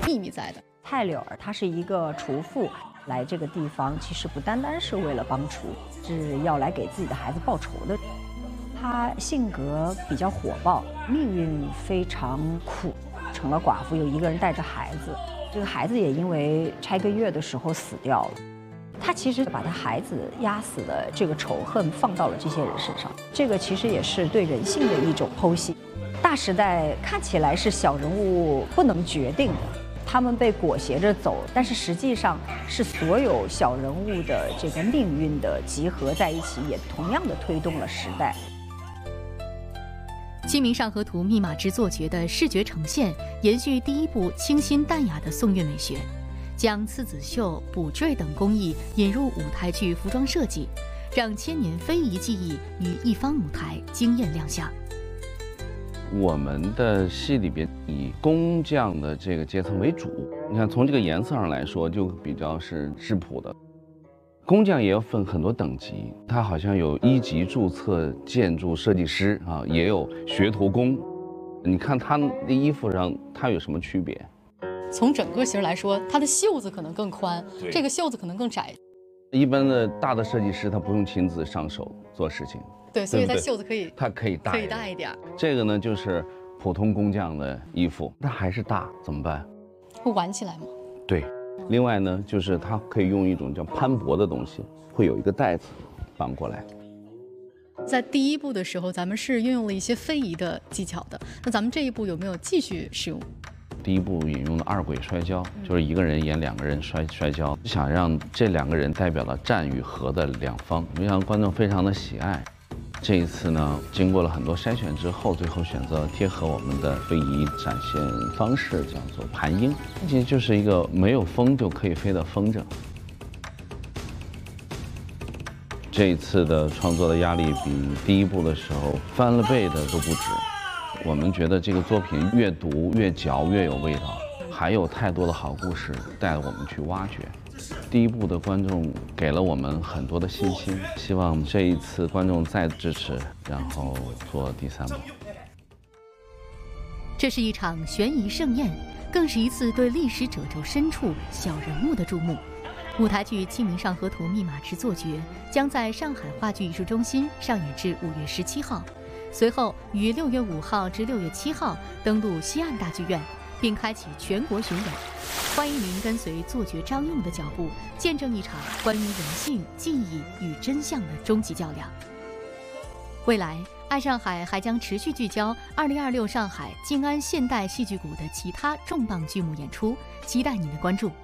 秘密在的。 蔡柳儿她是一个厨妇，来这个地方其实不单单是为了帮厨，是要来给自己的孩子报仇的。她性格比较火爆，命运非常苦，成了寡妇，有一个人带着孩子，这个孩子也因为拆个月的时候死掉了。她其实把她孩子压死的这个仇恨放到了这些人身上，这个其实也是对人性的一种剖析。大时代看起来是小人物不能决定的，他们被裹挟着走，但是实际上是所有小人物的这个命运的集合在一起，也同样的推动了时代。 《清明上河图》密码之作绝的视觉呈现延续第一部清新淡雅的宋韵美学，将刺子绣、补缀等工艺引入舞台剧服装设计，让千年非遗技艺于一方舞台惊艳亮相。 我们的戏里边以工匠的这个阶层为主，你看从这个颜色上来说，就比较是质朴的。工匠也要分很多等级，他好像有1级注册建筑设计师啊，也有学徒工。你看他的衣服上，它有什么区别？ 从整个型来说，它的袖子可能更宽，这个袖子可能更窄。 一般的大的设计师他不用亲自上手做事情， 对，所以它袖子可以， 它可以大一点。 这个呢就是普通工匠的衣服，它还是大，怎么办？ 会挽起来吗？ 对。另外呢，就是它可以用一种叫攀脖的东西，会有一个带子绑过来。 在第一部的时候，咱们是运用了一些非遗的技巧的，那咱们这一部有没有继续使用？ 第一部引用了2轨摔跤，就是一个人演2个人摔跤，想让这2个人代表了战与和的两方，让观众非常的喜爱。这一次呢，经过了很多筛选之后，最后选择贴合我们的非遗展现方式，叫做盘鹰，其实就是一个没有风就可以飞的风筝。这一次的创作的压力比第一部的时候翻了倍的都不止。我们觉得这个作品越读越嚼越有味道，还有太多的好故事带我们去挖掘。第一部的观众给了我们很多的信心，希望这一次观众再支持，然后做第3部。 这是一场悬疑盛宴，更是一次对历史褶皱深处小人物的注目。舞台剧《清明上河图》密码之作绝将在上海话剧艺术中心上演至5月17号，随后于6月5号至6月7号登陆西岸大剧院，并开启全国巡演。欢迎您跟随作绝张用的脚步，见证一场关于人性、记忆与真相的终极较量。未来，爱上海还将持续聚焦2026上海静安现代戏剧谷的其他重磅剧目演出，期待您的关注。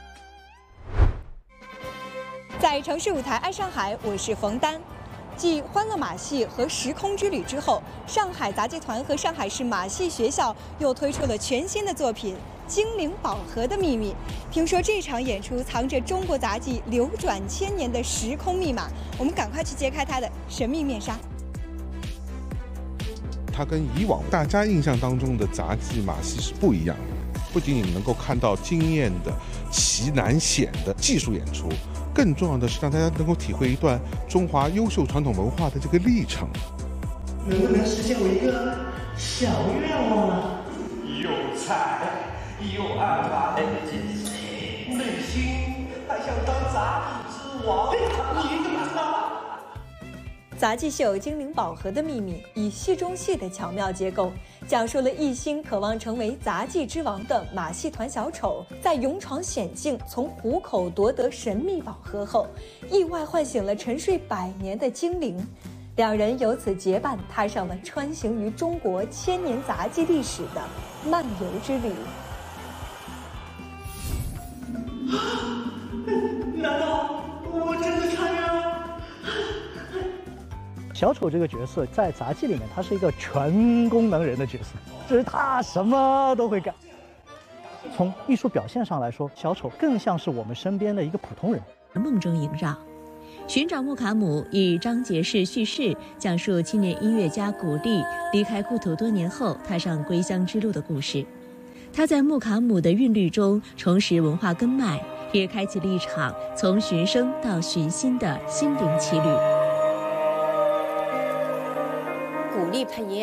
在城市舞台爱上海，我是冯丹。继《欢乐马戏》和《时空之旅》之后，上海杂技团和上海市马戏学校又推出了全新的作品《精灵宝盒的秘密》。听说这场演出藏着中国杂技流转千年的时空密码，我们赶快去揭开它的神秘面纱。 它跟以往大家印象当中的杂技马戏是不一样的，不仅仅能够看到惊艳的奇难险的技术演出，更重要的是让大家能够体会一段中华优秀传统文化的这个历程。 能不能实现我一个小愿望啊？ 有才有安排，内心还想当杂技之王。你怎么知道？ 杂技秀《精灵宝盒的秘密》以戏中戏的巧妙结构，讲述了一心渴望成为杂技之王的马戏团小丑，在勇闯险境从虎口夺得神秘宝盒后，意外唤醒了沉睡100年的精灵。两人由此结伴踏上了穿行于中国千年杂技历史的漫游之旅。 难道我真的穿越了？ 小丑这个角色在杂技里面，他是一个全功能人的角色，就是他什么都会干。从艺术表现上来说，小丑更像是我们身边的一个普通人。 梦中萦绕，寻找穆卡姆以张杰士叙事，讲述青年音乐家古力离开故土多年后，踏上归乡之路的故事。他在穆卡姆的韵律中重拾文化根脉，也开启了一场从寻声到寻心的心灵奇旅。 古力他爷爷